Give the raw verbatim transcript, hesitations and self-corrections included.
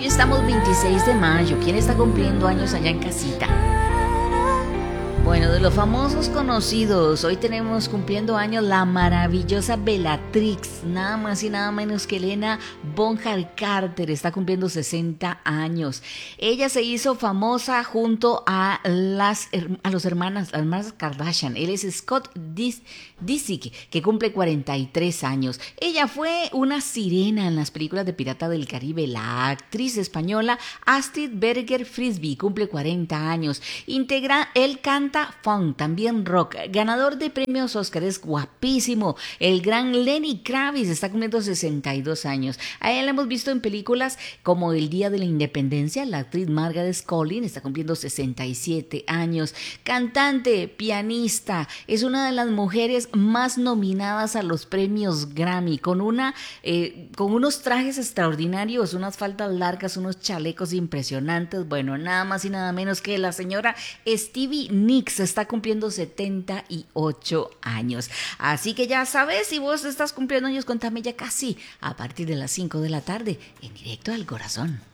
Hoy estamos veintiséis de mayo. ¿Quién está cumpliendo años allá en casita? Bueno, de los famosos conocidos, hoy tenemos cumpliendo años la maravillosa Bellatrix, nada más y nada menos que Helena Bonham Carter, está cumpliendo sesenta años. Ella se hizo famosa junto a las a los hermanas, las hermanas Kardashian. Él es Scott Disick, que cumple cuarenta y tres años. Ella fue una sirena en las películas de Pirata del Caribe. La actriz española Astrid Berger Frisbee cumple cuarenta años. Integra, él canta funk, también rock, ganador de premios Oscar, es guapísimo. El gran Lenny Kravitz está cumpliendo sesenta y dos años. A él la hemos visto en películas como El Día de la Independencia. La actriz Margaret Collins está cumpliendo sesenta y siete años. Cantante, pianista, es una de las mujeres más nominadas a los premios Grammy, con una eh, con unos trajes extraordinarios, unas faldas largas, unos chalecos impresionantes. Bueno, nada más y nada menos que la señora Stevie Nicks está cumpliendo setenta y ocho años. Así que ya sabes, si vos estás cumpliendo años, contame ya casi a partir de las cinco de la tarde en Directo al Corazón.